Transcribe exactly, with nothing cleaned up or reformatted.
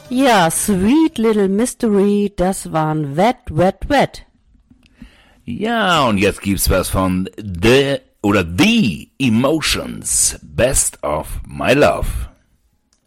Ja, Sweet Little Mystery, das waren Wet, Wet, Wet. Ja, und jetzt gibt's was von The oder The Emotions, Best of My Love.